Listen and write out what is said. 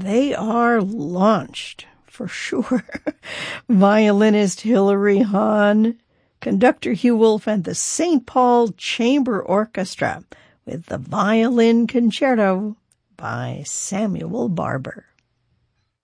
they are launched, for sure. Violinist Hilary Hahn, conductor Hugh Wolf, and the St. Paul Chamber Orchestra with the Violin Concerto by Samuel Barber.